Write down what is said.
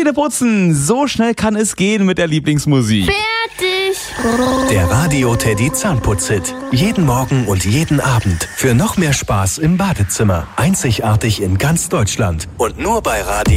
Zähneputzen, so schnell kann es gehen mit der Lieblingsmusik. Fertig. Der Radio Teddy Zahnputz-Hit. Jeden Morgen und jeden Abend. Für noch mehr Spaß im Badezimmer. Einzigartig in ganz Deutschland. Und nur bei Radio